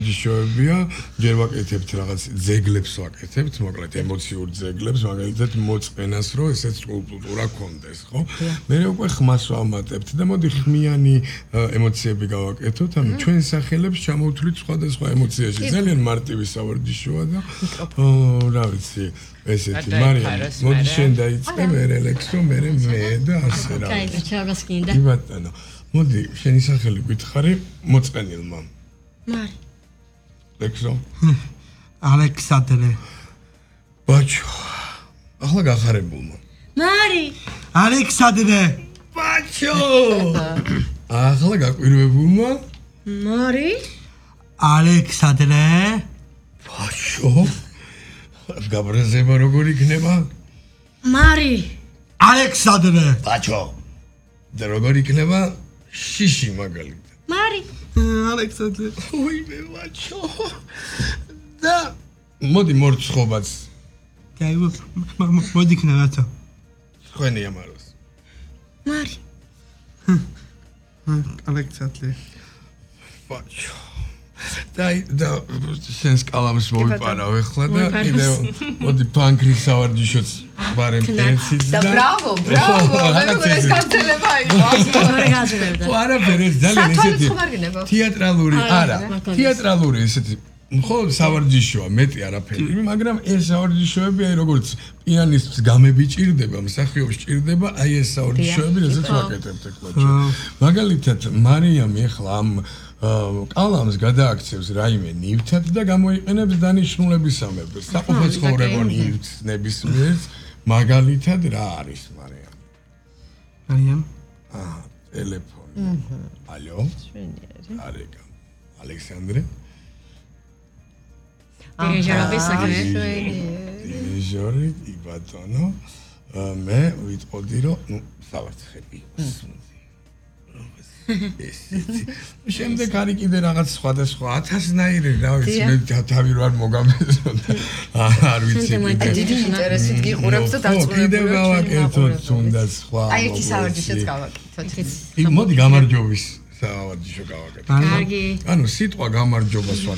ჯიშოებია, ჯერ ვაკეთებთ რაღაც ძეგლებს ვაკეთებთ, მოკლედ ემოციურ ძეგლებს, მაგალითად მოწყენას, რომ ესეც კულტურა კონდეს, ხო? მე უკვე ხმას ვამატებთ და მოდი ხმიანი ემოციები გავაკეთოთ, ანუ ჩვენ სახელებს ჩამოვთვლით სხვადასხვა ემოციაში. ძალიან მარტივი სავარჯიშოა და რა ვიცი, ესეთი მარიამ, მოდი შენ დაიწყე, მე რელექსო, მე და ასე რა. კაი, ჩავას გინდა. კი ბატონო. მოდი, შენი სახელი გითხარი მოწყენილმა. მარი. ლექსო. ალექსანდრე. ბაჩო. ახლა გახარებულმა. მარი. ალექსანდრე. ბაჩო. ახლა გაკვირვებულმა. მარი. ალექსანდრე. ბაჩო. გაბრაზება როგორ იქნება? მარი. ალექსანდრე. ბაჩო. და როგორ იქნება? შიში მაგალითად. მარი. ალექსანდრე. ოიმე ბაჩო. და მოდი მორცხობაც. კაი, მოდი ქნათო. თქვენი ამაროს. მარი. ალექსანდრე. ბაჩო. და შენს კალამს მოვიპარავ ახლა და კიდევ მოდი პანკრის სავარჯიშოც ბარემ პენსიც და ბრავო, მე ეს კაცელება იყო. არაფერი ძალიან ესეთი თეატრალური ესეთი მხოლოდ სავარჯიშოა, მეტი არაფერი, მაგრამ ეს სავარჯიშოები აი როგორც პიანისტს გამები ჭირდება, მსახიობს ჭირდება, აი ეს სავარჯიშოები რასაც ვაკეთებთ ახლა ჩვენ. მაგალითად მარიამი ახლა ამ კალამს გადააქცევს რაიმე ნივთად და გამოიყენებს დანიშნულებისამებრ. საყოფაცხოვრებო ნივთს ნებისმიერ მაგალითად რა არის მარიამ? მარიამ? ტელეფონი. ალო? შვენიერი. არეკა. ალექსანდრე? დირიჟორობის საქმე. დირიჟორი, იბატონო. მე ვიტყოდი რომ, სავარცხები. შემდეგ არის კიდე რაღაც სხვადასხვა 1000-ნაირი, რა ვიცი, მე თავი რო არ მოგამეზო და არ ვიცი. დიდი ინტერესით გიყურებს და დაწუნებული. კიდევ გავაკეთოთ თუნდაც სხვა. აი ერთი სავარჯიშოც გავაკეთოთ. მოდი გამარჯვების სავარჯიშო გავაკეთოთ. კარგი. ანუ სიტყვა გამარჯვებას ვაკეთებ.